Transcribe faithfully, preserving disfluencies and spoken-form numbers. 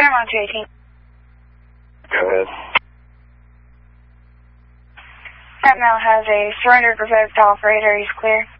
Paramount two eighteen. Go ahead. That now has a surrendered revoked operator. He's clear.